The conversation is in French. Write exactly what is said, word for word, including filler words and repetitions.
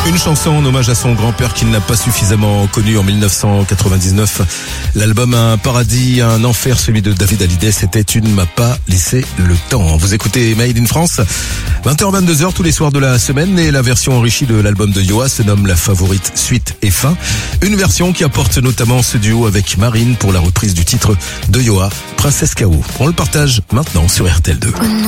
Une chanson en hommage à son grand-père qu'il n'a pas suffisamment connu en mille neuf cent quatre-vingt-dix-neuf. L'album Un paradis, un enfer, celui de David Hallyday, c'était Tu ne m'as pas laissé le temps. Vous écoutez Made in France, vingt heures vingt-deux heures tous les soirs de la semaine, et la version enrichie de l'album de Yoa se nomme La Favorite Suite et Fin. Une version qui apporte notamment ce duo avec Marine pour la reprise du titre de Yoa, Princesse K O. On le partage maintenant sur R T L deux.